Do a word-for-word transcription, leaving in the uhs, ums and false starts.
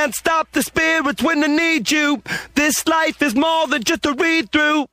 can't stop the spirits when they need you. This life is more than just a read-through.